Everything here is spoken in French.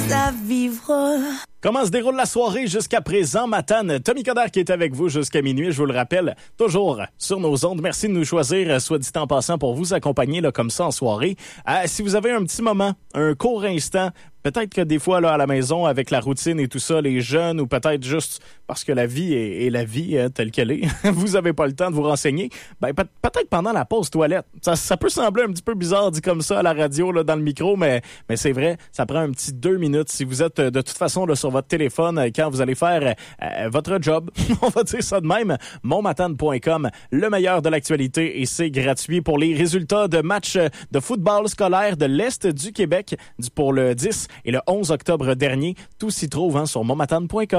à vivre. Comment se déroule la soirée jusqu'à présent, Matane? Tommy Coderre qui est avec vous jusqu'à minuit, je vous le rappelle, toujours sur nos ondes. Merci de nous choisir, soit dit en passant, pour vous accompagner là, comme ça en soirée. Si vous avez un petit moment, un court instant, peut-être que des fois, là, à la maison, avec la routine et tout ça, les jeunes, ou peut-être juste parce que la vie est la vie telle qu'elle est, vous avez pas le temps de vous renseigner, ben peut-être pendant la pause toilette. Ça peut sembler un petit peu bizarre dit comme ça à la radio, là, dans le micro, mais c'est vrai, ça prend un petit 2 minutes. Si vous êtes de toute façon là, sur votre téléphone, quand vous allez faire votre job, on va dire ça de même, monmatane.com, le meilleur de l'actualité, et c'est gratuit pour les résultats de matchs de football scolaire de l'Est du Québec pour le 10 et le 11 octobre dernier. Tout s'y trouve sur monmatane.com.